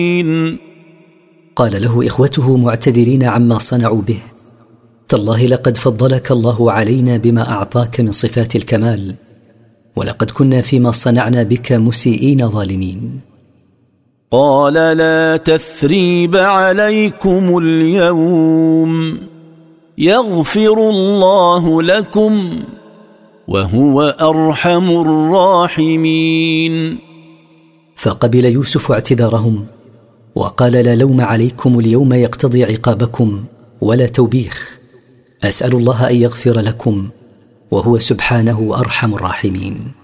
قال له إخوته معتذرين عما صنعوا به: تالله لقد فضلك الله علينا بما أعطاك من صفات الكمال، ولقد كنا فيما صنعنا بك مسيئين ظالمين. قال: لا تثريب عليكم اليوم، يغفر الله لكم وهو أرحم الراحمين. فقبل يوسف اعتذارهم وقال: لا لوم عليكم اليوم يقتضي عقابكم ولا توبيخ، أسأل الله أن يغفر لكم وهو سبحانه أرحم الراحمين.